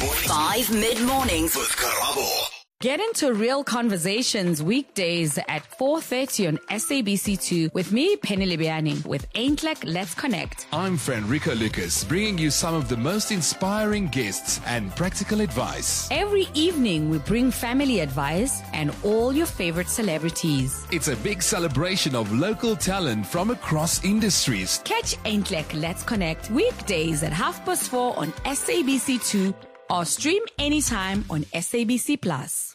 5 mid-mornings with Karabo. Get into real conversations weekdays at 4:30 on SABC2 with me, Penny Libiani, with Ain't Like Let's Connect. I'm Rico Lucas, bringing you some of the most inspiring guests and practical advice. Every evening, we bring family advice and all your favorite celebrities. It's a big celebration of local talent from across industries. Catch Ain't Like Let's Connect weekdays at 4:30 on SABC2 or stream anytime on SABC Plus.